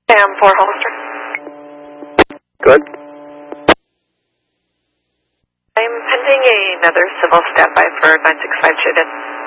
Sam 4 Hollister. Good. I'm pending another civil standby for 965 Judith.